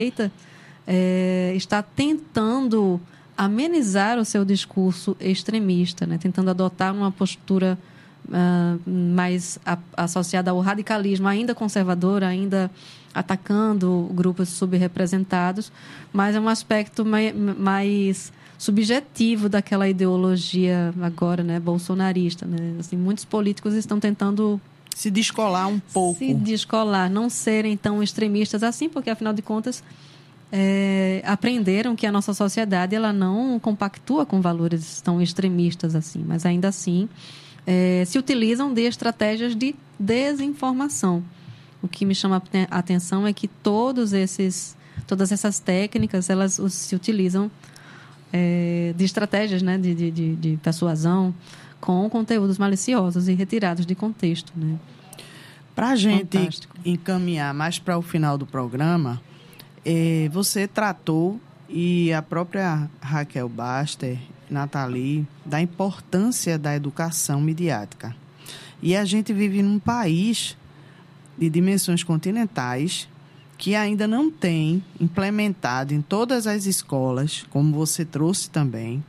direita está tentando amenizar o seu discurso extremista, né? Tentando adotar uma postura mais associada ao radicalismo, ainda conservador, ainda atacando grupos subrepresentados, mas é um aspecto mais subjetivo daquela ideologia agora, né, bolsonarista, né? Assim, muitos políticos estão tentando se descolar um pouco. Se descolar, não serem tão extremistas assim, porque, afinal de contas, aprenderam que a nossa sociedade ela não compactua com valores tão extremistas assim, mas ainda assim se utilizam de estratégias de desinformação. O que me chama a atenção é que todas essas técnicas elas se utilizam de estratégias, né, de persuasão com conteúdos maliciosos e retirados de contexto, né? Para a gente encaminhar mais para o final do programa, você tratou, e a própria Raquel Baster, Nathalie, da importância da educação midiática. E a gente vive num país de dimensões continentais que ainda não tem implementado em todas as escolas, como você trouxe também,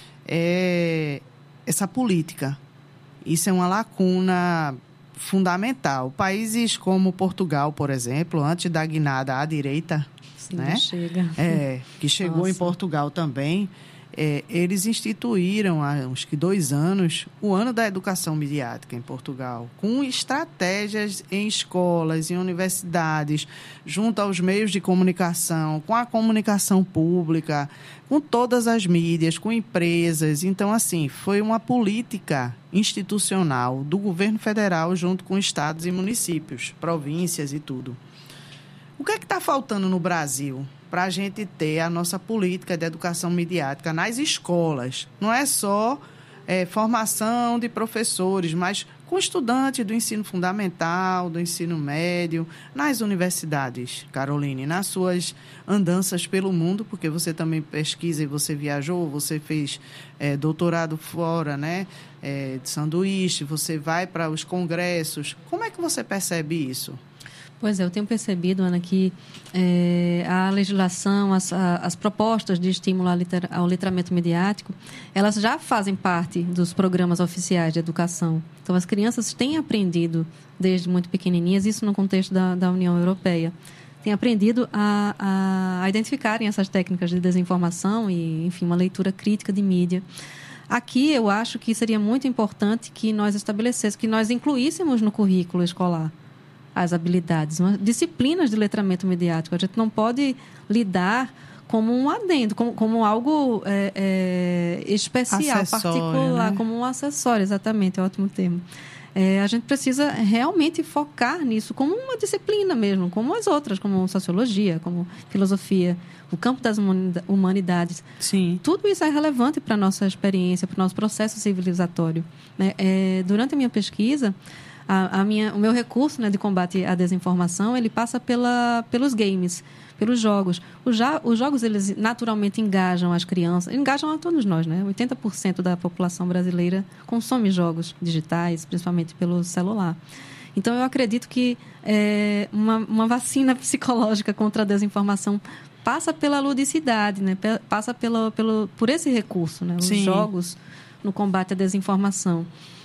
essa política. Isso é uma lacuna fundamental. Países como Portugal, por exemplo, antes da guinada à direita, sim, né? Que chegou em Portugal também, eles instituíram há uns 2 anos o Ano da Educação Midiática em Portugal, com estratégias em escolas, em universidades, junto aos meios de comunicação, com a comunicação pública, com todas as mídias, com empresas. Então, assim, foi uma política institucional do governo federal junto com estados e municípios, províncias e tudo. O que é que está faltando no Brasil para a gente ter a nossa política de educação midiática nas escolas? Não é só formação de professores, mas com estudantes do ensino fundamental, do ensino médio, nas universidades, Caroline, nas suas andanças pelo mundo, porque você também pesquisa e você viajou, você fez doutorado fora, né, de sanduíche, você vai para os congressos. Como é que você percebe isso? Pois é, eu tenho percebido, Ana, que a legislação, as propostas de estímulo ao letramento midiático, elas já fazem parte dos programas oficiais de educação. Então, as crianças têm aprendido, desde muito pequenininhas, isso no contexto da União Europeia, têm aprendido a identificarem essas técnicas de desinformação e, enfim, uma leitura crítica de mídia. Aqui, eu acho que seria muito importante que nós estabelecêssemos, que nós incluíssemos no currículo escolar as habilidades, disciplinas de letramento midiático. A gente não pode lidar como um adendo, como algo especial, particular, né? Como um acessório, exatamente, é um ótimo termo. A gente precisa realmente focar nisso como uma disciplina mesmo, como as outras, como sociologia, como filosofia, o campo das humanidades. Sim. Tudo isso é relevante para a nossa experiência, para o nosso processo civilizatório. Durante a minha pesquisa, o meu recurso, né, de combate à desinformação, ele passa pelos games, pelos jogos. Os jogos, eles naturalmente engajam as crianças, engajam a todos nós, né? 80% da população brasileira consome jogos digitais, principalmente pelo celular. Então, eu acredito que uma vacina psicológica contra a desinformação passa pela ludicidade, né? Passa por esse recurso, né? Os Sim. jogos no combate à desinformação.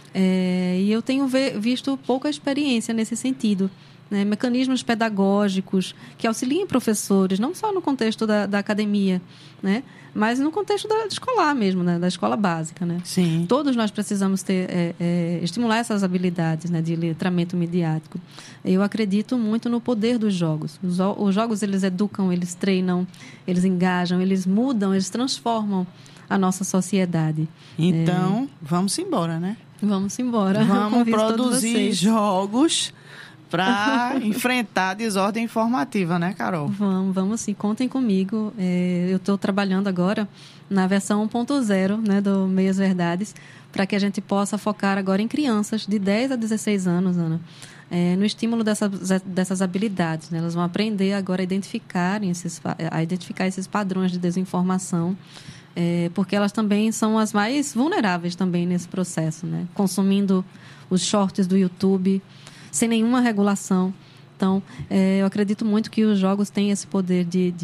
E eu tenho visto pouca experiência nesse sentido, né? Mecanismos pedagógicos que auxiliem professores, não só no contexto da academia, né? Mas no contexto escolar mesmo, né? Da escola básica, né? Sim. Todos nós precisamos estimular essas habilidades, né, de letramento midiático. Eu acredito muito no poder dos jogos. Os jogos, eles educam, eles treinam, eles engajam, eles mudam, eles transformam a nossa sociedade. Então, vamos embora, né? Vamos embora. Vamos produzir jogos para enfrentar a desordem informativa, né, Carol? Vamos sim. Contem comigo. Eu estou trabalhando agora na versão 1.0, né, do Meias Verdades, para que a gente possa focar agora em crianças de 10 a 16 anos, Ana, no estímulo dessas habilidades, né? Elas vão aprender agora a identificar esses padrões de desinformação, porque elas também são as mais vulneráveis também nesse processo, né? Consumindo os shorts do YouTube sem nenhuma regulação, Então, eu acredito muito que os jogos têm esse poder de